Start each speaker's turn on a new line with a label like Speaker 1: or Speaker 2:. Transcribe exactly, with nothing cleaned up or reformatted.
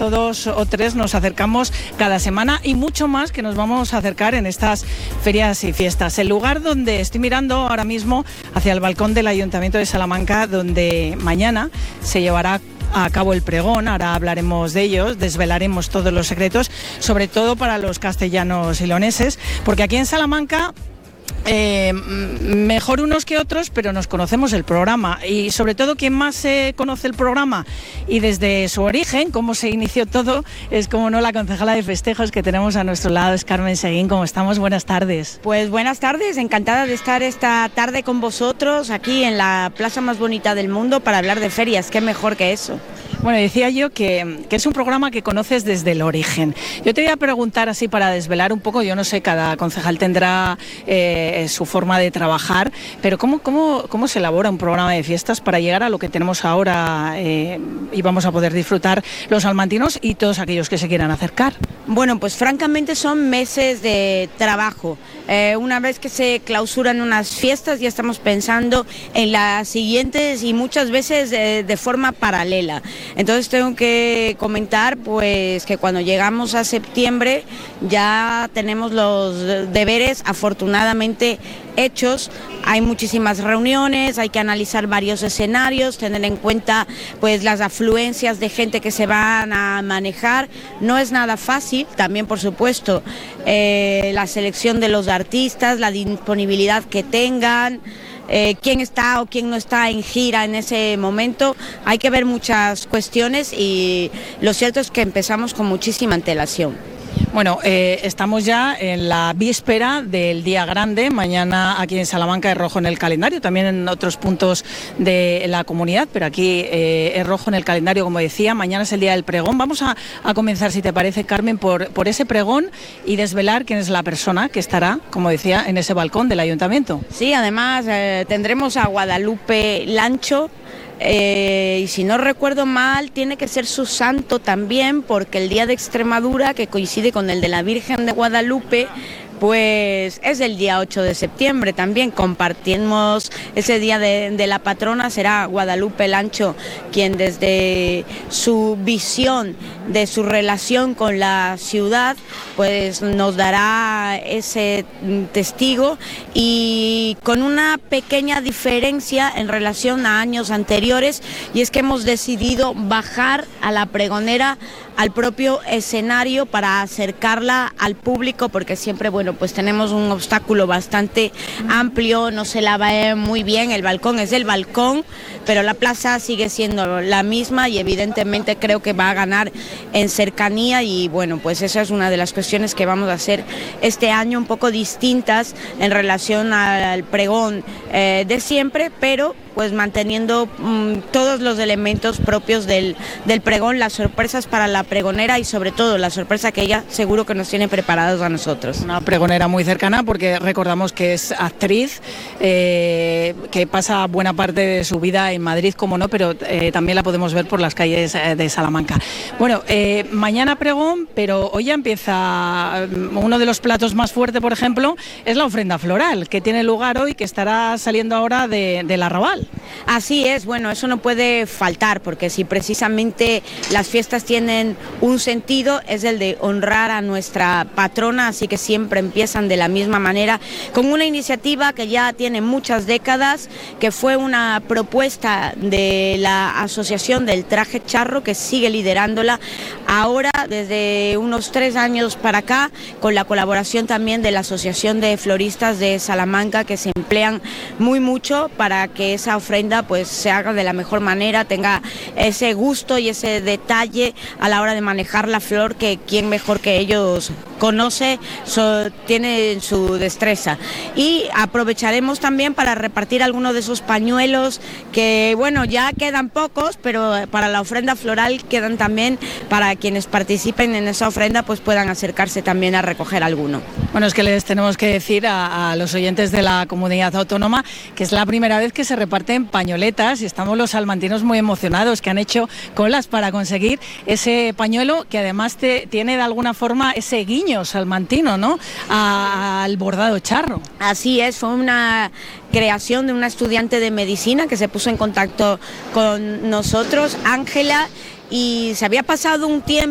Speaker 1: o dos o tres nos acercamos cada semana y mucho más que nos vamos a acercar en estas ferias y fiestas. El lugar donde estoy mirando ahora mismo hacia el balcón del Ayuntamiento de Salamanca, donde mañana se llevará a cabo el pregón, ahora hablaremos de ellos, desvelaremos todos los secretos, sobre todo para los castellanos y leoneses, porque aquí en Salamanca Eh, mejor unos que otros, pero nos conocemos el programa y sobre todo quien más se conoce el programa y desde su origen, cómo se inició todo, es como no la concejala de festejos que tenemos a nuestro lado, es Carmen Seguín. ¿Cómo estamos? Buenas tardes.
Speaker 2: Pues buenas tardes, encantada de estar esta tarde con vosotros aquí en la plaza más bonita del mundo para hablar de ferias, qué mejor que eso.
Speaker 1: Bueno, decía yo que, que es un programa que conoces desde el origen. Yo te voy a preguntar así para desvelar un poco, yo no sé, cada concejal tendrá eh, su forma de trabajar, pero ¿cómo, cómo, cómo se elabora un programa de fiestas para llegar a lo que tenemos ahora eh, y vamos a poder disfrutar los salmantinos y todos aquellos que se quieran acercar?
Speaker 2: Bueno, pues francamente son meses de trabajo. Eh, una vez que se clausuran unas fiestas ya estamos pensando en las siguientes y muchas veces de, de forma paralela. Entonces tengo que comentar pues que cuando llegamos a septiembre ya tenemos los deberes afortunadamente hechos. Hay muchísimas reuniones, hay que analizar varios escenarios, tener en cuenta pues las afluencias de gente que se van a manejar. No es nada fácil, también por supuesto eh, la selección de los artistas, la disponibilidad que tengan, Eh, quién está o quién no está en gira en ese momento. Hay que ver muchas cuestiones y lo cierto es que empezamos con muchísima antelación.
Speaker 1: Bueno, eh, estamos ya en la víspera del día grande. Mañana aquí en Salamanca es rojo en el calendario, también en otros puntos de la comunidad, pero aquí eh, es rojo en el calendario, como decía. Mañana es el día del pregón. Vamos a, a comenzar, si te parece, Carmen, por, por ese pregón y desvelar quién es la persona que estará, como decía, en ese balcón del ayuntamiento.
Speaker 2: Sí, además eh, tendremos a Guadalupe Lancho. Eh, y si no recuerdo mal, tiene que ser su santo también, porque el día de Extremadura, que coincide con el de la Virgen de Guadalupe, pues es el día ocho de septiembre también. Compartimos ese día de, de la patrona. Será Guadalupe Lancho quien desde su visión de su relación con la ciudad pues nos dará ese testigo, y con una pequeña diferencia en relación a años anteriores, y es que hemos decidido bajar a la pregonera al propio escenario para acercarla al público, porque siempre, bueno, pues tenemos un obstáculo bastante amplio, no se la ve muy bien, el balcón es el balcón, pero la plaza sigue siendo la misma y evidentemente creo que va a ganar en cercanía, y bueno, pues esa es una de las cuestiones que vamos a hacer este año, un poco distintas en relación al pregón eh, de siempre, pero pues manteniendo mmm, todos los elementos propios del, del pregón, las sorpresas para la pregonera y sobre todo la sorpresa que ella seguro que nos tiene preparados a nosotros.
Speaker 1: Una pregonera muy cercana, porque recordamos que es actriz, eh, que pasa buena parte de su vida en Madrid, como no, pero eh, también la podemos ver por las calles eh, de Salamanca. Bueno, eh, mañana pregón, pero hoy ya empieza uno de los platos más fuertes, por ejemplo, es la ofrenda floral, que tiene lugar hoy, que estará saliendo ahora de, del arrabal.
Speaker 2: Así es, bueno, eso no puede faltar, porque si precisamente las fiestas tienen un sentido, es el de honrar a nuestra patrona, así que siempre empiezan de la misma manera, con una iniciativa que ya tiene muchas décadas, que fue una propuesta de la Asociación del Traje Charro, que sigue liderándola ahora desde unos tres años para acá, con la colaboración también de la Asociación de Floristas de Salamanca, que se emplean muy mucho para que esa ofrenda pues se haga de la mejor manera, tenga ese gusto y ese detalle a la hora de manejar la flor, que quien mejor que ellos conoce, so, tiene su destreza. Y aprovecharemos también para repartir algunos de esos pañuelos que, bueno, ya quedan pocos, pero para la ofrenda floral quedan también, para quienes participen en esa ofrenda pues puedan acercarse también a recoger alguno.
Speaker 1: Bueno, es que les tenemos que decir a, a los oyentes de la comunidad autónoma que es la primera vez que se reparten pañoletas y estamos los salmantinos muy emocionados, que han hecho colas para conseguir ese pañuelo, que además te, tiene de alguna forma ese guiño salmantino, ¿no?, a, al bordado charro.
Speaker 2: Así es, fue una creación de una estudiante de medicina que se puso en contacto con nosotros, Ángela, y se había pasado un tiempo